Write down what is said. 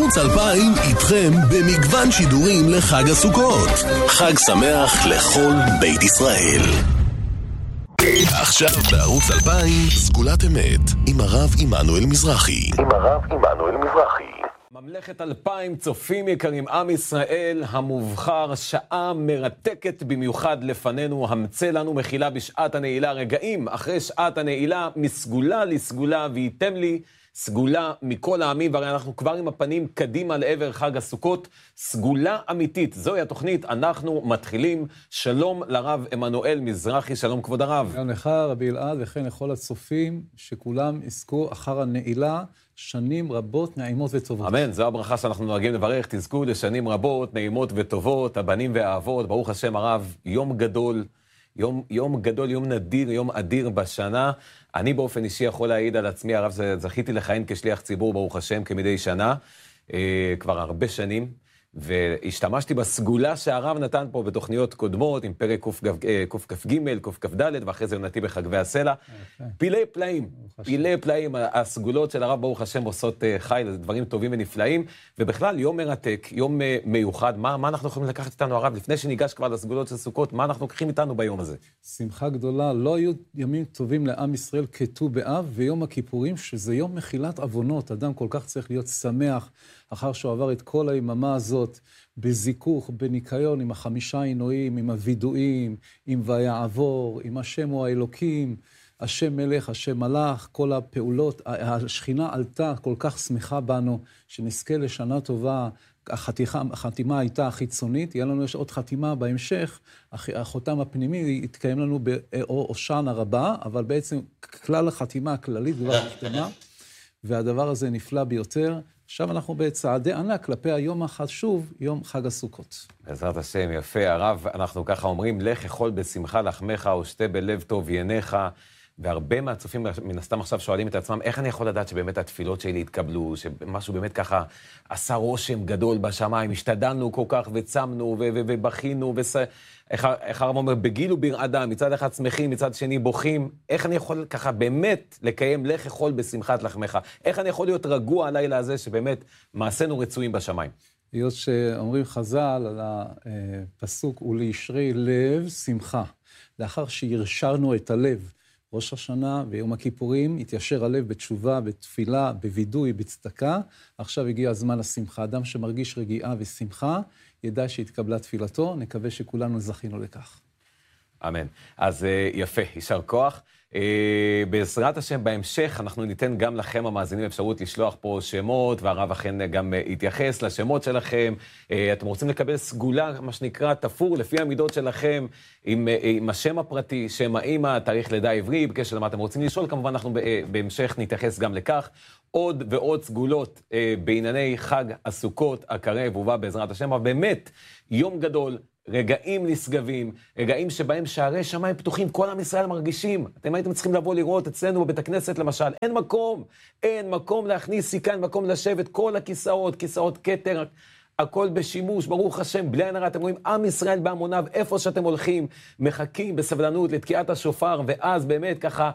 ערוץ 2000 איתכם במגוון שידורים לחג הסוכות. חג שמח לכל בית ישראל. עכשיו בערוץ 2000 סגולת אמת עם הרב עמנואל מזרחי. ממלכת 2000, צופים יקרים, עם ישראל המובחר, שעה מרתקת במיוחד לפנינו, המצא לנו מחילה בשעת הנעילה, רגעים אחרי שעת הנעילה, מסגולה לסגולה, וייתם לי סגולה מכל העמים, והרי אנחנו כבר עם הפנים קדימה לעבר חג הסוכות, סגולה אמיתית, זוהי התוכנית, אנחנו מתחילים. שלום לרב עמנואל מזרחי, שלום כבוד הרב. שלום לך רבי אלעד וכן לכל הצופים, שכולם יזכו אחר הנעילה, שנים רבות נעימות וטובות. אמן, זו הברכה שאנחנו נוהגים לברך, תזכו לשנים רבות, נעימות וטובות, הבנים והאבות, ברוך השם הרב, יום גדול, יום גדול, יום נדיר, יום אדיר בשנה. אני באופן אישי יכול להעיד על עצמי, הרב, זכיתי לכהן כשליח ציבור, ברוך השם, כמדי שנה, כבר הרבה שנים, והשתמשתי בסגולה שהרב נתן פה בתוכניות קודמות, עם פרק קכ"ג, קכ"ד, ואחרי זה נתי בחגבי הסלע. פילי פלאים, הסגולות של הרב ברוך השם עושות חי, זה דברים טובים ונפלאים, ובכלל יום מרתק, יום מיוחד. מה אנחנו יכולים לקחת איתנו, הרב, לפני שניגש כבר לסגולות של סוכות, מה אנחנו לוקחים איתנו ביום הזה? שמחה גדולה, לא היו ימים טובים לעם ישראל כט"ו באב, ויום הכיפורים, שזה יום מחילת עוונות. אדם כל כך צריך להיות שמח אחר שהוא עבר את כל היממה הזאת, בזיכוך, בניקיון, עם החמישה עינויים, עם הוידועים, עם ויעבור, עם השם הוא האלוקים, השם מלך, השם מלך, כל הפעולות. השכינה עלתה, כל כך שמחה בנו, שנזכה לשנה טובה. החתימה הייתה החיצונית, יהיה לנו יש עוד חתימה בהמשך, החותם הפנימי יתקיים לנו בהושענא רבה, אבל בעצם כלל החתימה הכללית כבר נחתמה, והדבר הזה נפלא ביותר. עכשיו אנחנו בצעדי ענק כלפי היום החשוב, יום חג הסוכות. בעזרת השם, יפה הרב, אנחנו ככה אומרים, לך אכול בשמחה לחמך ושתה בלב טוב ינך, והרבה מהצופים מן הסתם עכשיו שואלים את עצמם, איך אני יכול לדעת שבאמת התפילות שלי התקבלו, שמשהו באמת ככה עשה רושם גדול בשמיים, השתדלנו כל כך וצמנו ובכינו, איך הרב אומר, בגיל וברעדה, מצד אחד שמחים, מצד שני בוכים, איך אני יכול ככה באמת לקיים לך אכול בשמחת לחמך? איך אני יכול להיות רגוע הלילה הזה שבאמת מעשינו רצויים בשמיים? היות שאומרים חז"ל על הפסוק, ולישרי לב שמחה, לאחר שירשרנו את הלב, ראש השנה ויום הכיפורים, התיישר הלב בתשובה, בתפילה, בוידוי, בצדקה. עכשיו הגיע הזמן לשמחה. אדם שמרגיש רגיעה ושמחה, ידע שהתקבלה תפילתו. נקווה שכולנו זכינו לכך. אמן. אז יפה, יישר כוח. בעזרת השם בהמשך אנחנו ניתן גם לכם המאזינים אפשרות לשלוח פה שמות, והרב אכן גם יתייחס לשמות שלכם. אתם רוצים לקבל סגולה, מה שנקרא, תפור לפי המידות שלכם, עם השם הפרטי, שם האמא, תאריך לידה עברי, בקשר למה אתם רוצים לשאול, כמובן אנחנו בהמשך נתייחס גם לכך. עוד ועוד סגולות בענייני חג הסוכות הקרב ובא בעזרת השם, אבל באמת יום גדול, רגעים נשגבים, רגעים שבהם שערי שמיים פתוחים, כל עם ישראל מרגישים. אתם הייתם צריכים לבוא לראות אצלנו בבית הכנסת למשל, אין מקום להכניס סיכה, אין מקום לשבת, כל הכיסאות, כיסאות כתר, הכל בשימוש, ברוך השם, בלי עין הרע. אתם רואים, עם ישראל בהמוניו, איפה שאתם הולכים, מחכים בסבלנות לתקיעת השופר, ואז באמת ככה